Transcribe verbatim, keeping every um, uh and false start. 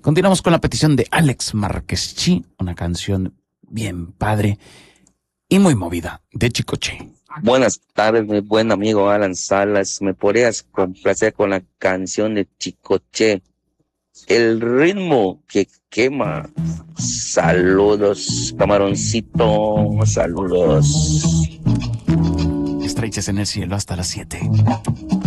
Continuamos con la petición de Alex Márquez Chi, una canción bien padre y muy movida de Chicoche. Buenas tardes, mi buen amigo Alan Salas. ¿Me podrías complacer con la canción de Chicoche? El ritmo que quema. Saludos, camaroncito. Saludos. Estrellas en el cielo hasta las siete.